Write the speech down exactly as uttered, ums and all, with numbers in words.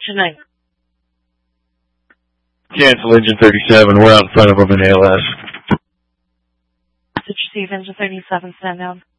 your name? Cancel engine thirty-seven. We're out in front of them in A L S. Did you see if engine thirty-seven stand down?